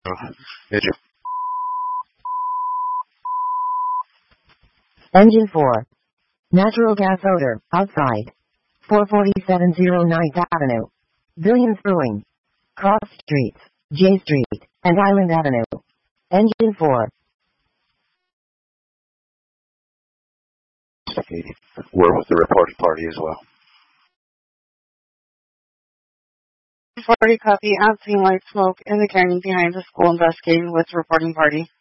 Engine. Engine 4. Natural gas odor, outside. 44709 9th Avenue. Billions Brewing. Cross Streets, J Street, and Island Avenue. Engine 4. We're with the reporting party as well. 40 copy, out seeing white smoke in the canyon behind the school, investigating with reporting party.